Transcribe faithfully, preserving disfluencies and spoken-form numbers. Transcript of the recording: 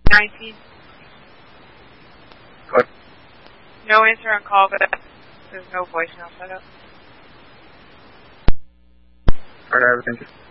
nineteen. Good. No answer on call, but there's no voicemail set up. Alright, thank you.